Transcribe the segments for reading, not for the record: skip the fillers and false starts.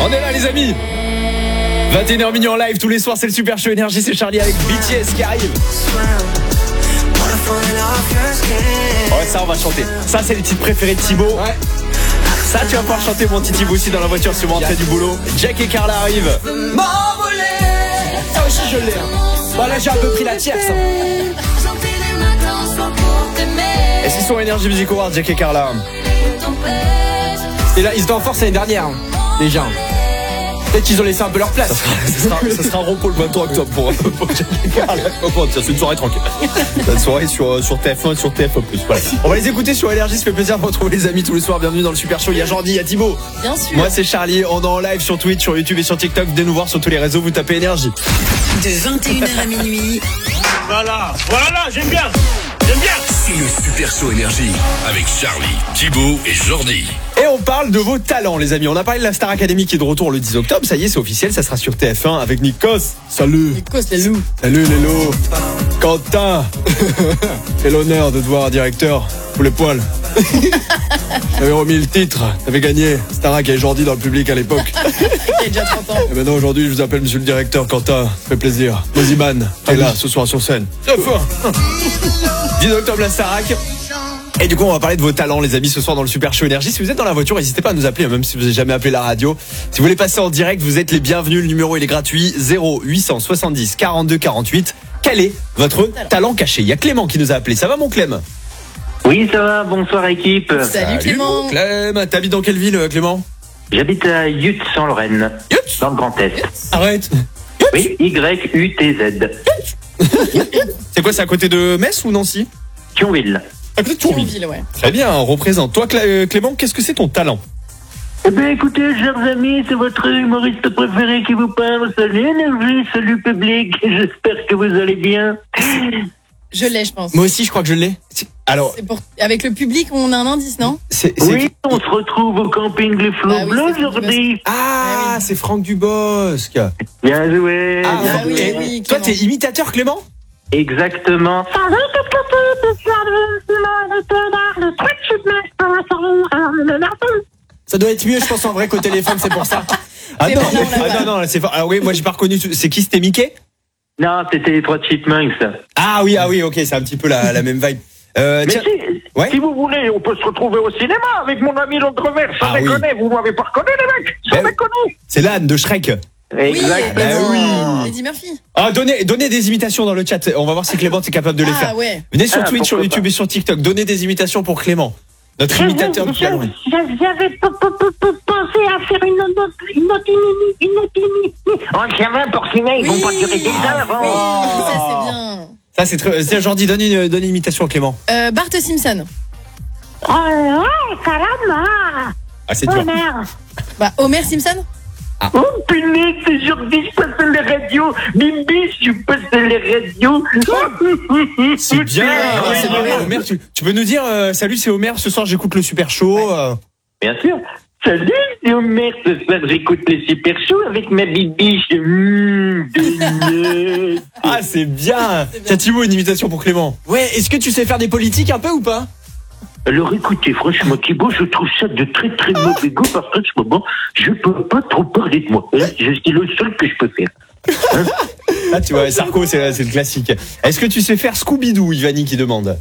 On est là les amis. 21h minuit en live tous les soirs, c'est le Super Show Énergie, c'est Charlie avec BTS qui arrive. Ouais, ça on va chanter. Ça c'est les titres préférés de Thibaut. Ouais. Ça tu vas pouvoir chanter mon petit Thibaut aussi dans la voiture sur mon entrée du boulot. Jack et Carla arrivent. Ça aussi je l'ai. Bon là j'ai un peu pris la tierce. Est-ce qu'ils sont Énergie Music Awards, Jack et Carla? Et là ils étaient en force l'année dernière déjà. Peut-être qu'ils ont laissé un peu leur place. Ça sera un repos le 23 octobre pour Jack et Carla. C'est une soirée tranquille. Une soirée sur TF1 et sur TF1+. Voilà. On va les écouter sur Énergie, ça fait plaisir de retrouver les amis tous les soirs. Bienvenue dans le Super Show. Il y a Jordi, il y a Thibaut. Bien sûr. Moi c'est Charlie, on est en live sur Twitch, sur YouTube et sur TikTok. Venez nous voir sur tous les réseaux, vous tapez Énergie. De 21h à minuit. Voilà, j'aime bien. C'est le Super Show Énergie avec Charlie, Thibaut et Jordi. Et on parle de vos talents les amis. On a parlé de la Star Academy qui est de retour le 10 octobre. Ça y est, c'est officiel, ça sera sur TF1 avec Nikos. Salut. Nikos, les loups. Salut les loups. Quentin. C'est l'honneur de te voir directeur. Pour les poils. T'avais remis le titre, t'avais gagné. Starac et Jordi dans le public à l'époque. Il y a déjà 30 ans. Et maintenant aujourd'hui je vous appelle monsieur le directeur Quentin. Ça fait plaisir. Moziman, t'es là ce soir sur scène. 10 octobre la Starac. Et du coup on va parler de vos talents les amis ce soir dans le Super Show Énergie. Si vous êtes dans la voiture, n'hésitez pas à nous appeler, même si vous n'avez jamais appelé la radio. Si vous voulez passer en direct, vous êtes les bienvenus. Le numéro il est gratuit, 0870 42 48. Quel est votre talent caché? Il y a Clément qui nous a appelé. Ça va mon Clem? Oui, ça va, bonsoir équipe. Salut Clément. Mon Clem, t'habites dans quelle ville Clément? J'habite à Yutz en Lorraine, dans le Grand Est. Arrête. Oui, Y-U-T-Z. C'est quoi, c'est à côté de Metz ou Nancy? Thionville. À côté de Thionville. Thionville, ouais. Très bien, on représente. Toi Clément, qu'est-ce que c'est ton talent? Eh bien écoutez, chers amis, c'est votre humoriste préféré qui vous parle. Salut Énergie, salut public, j'espère que vous allez bien. Je l'ai, je pense. Moi aussi je crois que je l'ai. Alors, Avec le public, on a un indice, non? Oui, on se retrouve au camping Les Flots Ah oui, Bleus c'est aujourd'hui. Ah, c'est Franck Dubosc. Bien joué. Ah, bien oui, joué. oui. Toi, Clément. t'es imitateur, Clément? Exactement. Ça doit être mieux je pense en vrai qu'au téléphone, c'est pour ça. Ah C'est non, bon, là, on l'a non, c'est fort. Alors oui, moi j'ai pas reconnu. C'est qui? C'était Mickey? Non, c'était les 3 Chipmunks. Ah oui, ok, c'est un petit peu la même vibe. Mais Tiens, ouais. si vous voulez, on peut se retrouver au cinéma avec mon ami l'Autrevers. Sans Ah oui. déconner, vous m'avez pas reconnu les mecs. Sans Ben, déconner. c'est l'âne de Shrek. Exactement. oui. Eddie Murphy. Ah, donnez des imitations dans le chat. On va voir si Clément est capable de les faire. Ah ouais. Venez sur Twitch, sur pourquoi YouTube pas. et sur TikTok. Donnez des imitations pour Clément, notre imitateur du talent. J'avais pensé à faire une autre. Oh, tiens, pour cinéma, ils vont pas durer des heures. Oui, Oh. ça c'est bien. Ça c'est très. Tiens, Jordi, donne une imitation à Clément. Bart Simpson. Caramba. Ah, c'est dur. Bah, Homer Simpson. Oh, punaise, c'est Jordi, je passe les radios. Bimbi, je passe les radios. C'est bien. Ouais, C'est ouais. bien. Homer, tu peux nous dire salut, c'est Homer. Ce soir, j'écoute le Super Show. Bien sûr. Salut, c'est Homer. Ce soir, j'écoute les Super Show avec ma bibiche. Ah, c'est bien. Tiens, Thibaut, une imitation pour Clément. Ouais, est-ce que tu sais faire des politiques un peu ou pas? Alors écoutez, franchement, Thibaut, je trouve ça de très très mauvais goût parce qu'en ce moment, je peux pas trop parler de moi. Hein, je suis le seul que je peux faire. Ah, tu vois, Sarko, c'est le classique. Est-ce que tu sais faire Scooby-Doo, Ivani qui demande?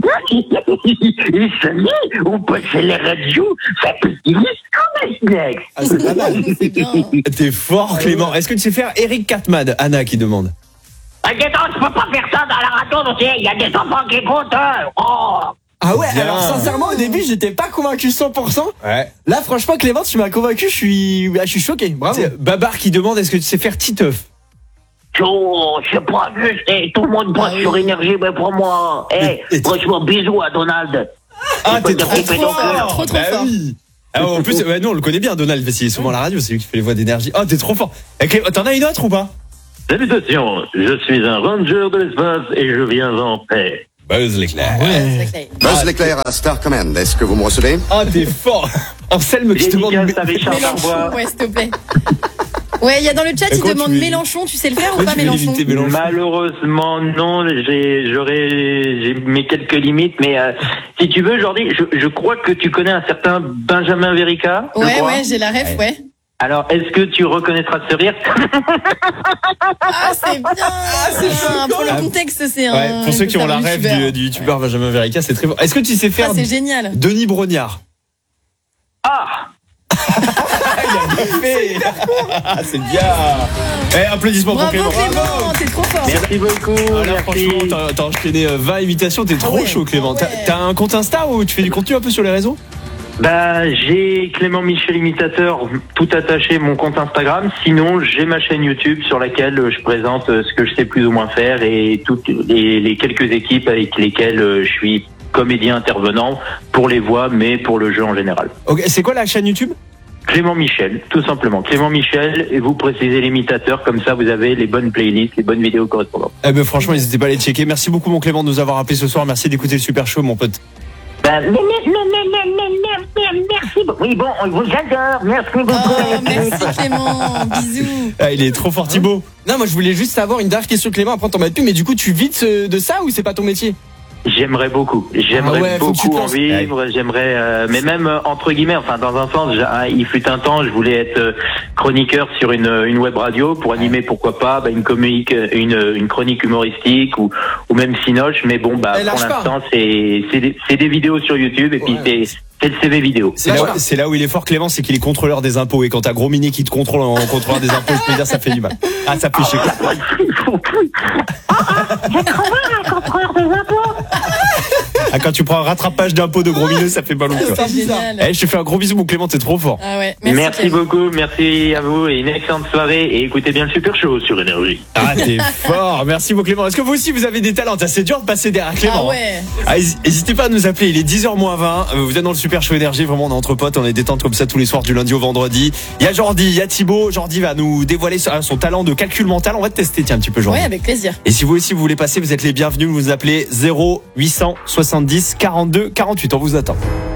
Et salut, on passe à la radio, ça peut dire Scooby-Doo. Ah, c'est pas mal. C'est bien. T'es fort, Clément. Est-ce que tu sais faire Eric Cartman? Anna qui demande. Ah, dis donc, je peux pas faire ça dans la radio, tu sais, il y a des enfants qui écoutent. Oh. Ah ouais, Bien. alors sincèrement au début j'étais pas convaincu 100%. Ouais. Là franchement Clément tu m'as convaincu, je suis choqué, bravo. C'est Babar qui demande est-ce que tu sais faire Titeuf? Oh, c'est pas juste, tout le monde passe sur énergie, mais pour moi. Franchement, bisous à Donald. Ah, t'es trop fort. Trop Bah fort. oui. Ah, en plus, nous on le connaît bien, Donald, parce qu'il est souvent à la radio, c'est lui qui fait les voix d'énergie. Oh, t'es trop fort. T'en as une autre ou pas? Salutations, je suis un ranger de l'espace et je viens en paix. Buzz l'éclair. Buzz l'éclair à Star Command, est-ce que vous me recevez? Ah, t'es fort. Anselme qui demande. Mélenchon, ouais, s'il te plaît. Ouais, il y a dans le chat, il demande Mélenchon, tu sais le faire ou pas Mélenchon? Malheureusement non, j'ai mes quelques limites, mais si tu veux, Jordi, je crois que tu connais un certain Benjamin Verica. Ouais, j'ai la ref, ouais. Alors, est-ce que tu reconnaîtras ce rire? Ah, c'est bien. Pour le contexte, c'est un. Pour ceux qui ont la rêve du youtubeur Benjamin Verica, c'est très bon. Est-ce que tu sais faire c'est génial. Denis Brognard? Ah! C'est bien. Applaudissements pour Clément. Bravo, t'es trop fort. Merci beaucoup. Alors franchement, t'as enchaîné 20 imitations, t'es trop chaud Clément. T'as un compte Insta où tu fais du contenu un peu sur les réseaux? Bah, j'ai Clément Michel Imitateur tout attaché, mon compte Instagram. Sinon, j'ai ma chaîne YouTube sur laquelle je présente ce que je sais plus ou moins faire et toutes les quelques équipes avec lesquelles je suis comédien intervenant pour les voix, mais pour le jeu en général. Ok, c'est quoi la chaîne YouTube? Clément Michel, tout simplement. Clément Michel, et vous précisez l'imitateur, comme ça vous avez les bonnes playlists, les bonnes vidéos correspondantes. Franchement, n'hésitez pas à les checker. Merci beaucoup mon Clément de nous avoir appelé ce soir. Merci d'écouter le Super Show mon pote. Merci. Oui, bon, on vous adore. Merci beaucoup. Merci Clément. Bisous. Il est trop fort Thibaut. Non, moi je voulais juste savoir une dernière question Clément, après t'en mets plus, mais du coup tu vis de ça ou c'est pas ton métier? J'aimerais beaucoup. J'aimerais beaucoup en vivre. J'aimerais, mais même entre guillemets, enfin dans un sens, il fut un temps, je voulais être chroniqueur sur une web radio pour animer, pourquoi pas, une chronique humoristique ou même Cinoche. Mais bon, pour l'instant, c'est des vidéos sur YouTube et puis c'est le CV vidéo. C'est là où il est fort Clément, c'est qu'il est contrôleur des impôts et quand t'as Gros Mini qui te contrôle en contrôleur des impôts, je peux dire ça fait du mal. Ah, ça fait chier. J'ai trouvé un contrôleur des impôts. Ah, quand tu prends un rattrapage d'impôts de Gros Mineux, ça fait pas long. C'est génial. Je te fais un gros bisou mon Clément, t'es trop fort. Ah ouais. Merci beaucoup, merci à vous et une excellente soirée et écoutez bien le Super Show sur Énergie. Ah, t'es fort. Merci mon Clément. Est-ce que vous aussi vous avez des talents? C'est dur de passer derrière Clément. Ah ouais. N'hésitez pas à nous appeler, il est 10h-20. Vous êtes dans le Super Show Énergie, vraiment on est entre potes, on est détente comme ça tous les soirs du lundi au vendredi. Il y a Jordi, il y a Thibaut. Jordi va nous dévoiler son talent de calcul mental. On va te tester un petit peu Jordi. Ouais, avec plaisir. Et si vous aussi vous voulez passer, vous êtes les bienvenus, vous appelez 0870 42 48, on vous attend.